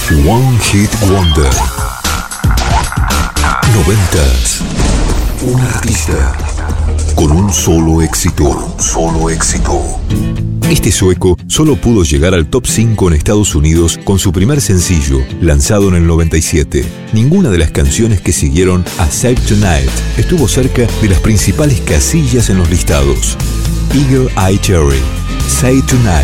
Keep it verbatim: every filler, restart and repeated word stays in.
One Hit Wonder. Noventas. Un artista con un solo éxito. Un solo éxito. Este sueco solo pudo llegar al top cinco en Estados Unidos con su primer sencillo, lanzado en el noventa y siete. Ninguna de las canciones que siguieron a Save Tonight estuvo cerca de las principales casillas en los listados. Eagle Eye Cherry, Save Tonight.